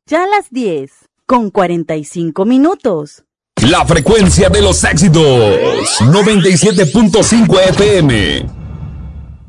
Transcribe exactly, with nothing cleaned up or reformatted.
Ya las diez, con cuarenta y cinco minutos. La frecuencia de los éxitos, noventa y siete punto cinco F M.